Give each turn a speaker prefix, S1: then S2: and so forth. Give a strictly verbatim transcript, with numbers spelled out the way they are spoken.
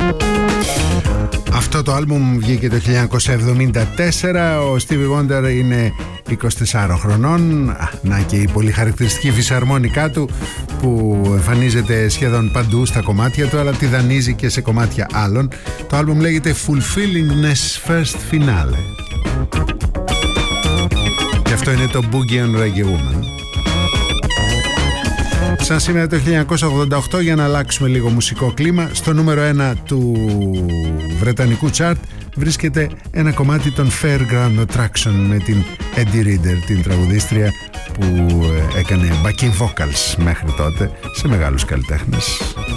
S1: Αυτό το άλμπουμ βγήκε το χίλια εννιακόσια εβδομήντα τέσσερα. Ο Stevie Wonder είναι είκοσι τεσσάρων χρονών. Να και η πολύ χαρακτηριστική φυσαρμόνικά του που εμφανίζεται σχεδόν παντού στα κομμάτια του, αλλά τη δανείζει και σε κομμάτια άλλων. Το άλμπουμ λέγεται Fulfillingness First Finale. Και αυτό είναι το Boogie on Reggae Woman. Σαν σήμερα το χίλια εννιακόσια ογδόντα οκτώ, για να αλλάξουμε λίγο μουσικό κλίμα, στο νούμερο ένα του βρετανικού chart βρίσκεται ένα κομμάτι των Fairground Attraction με την Eddie Reader, την τραγουδίστρια που έκανε backing vocals μέχρι τότε σε μεγάλους καλλιτέχνες.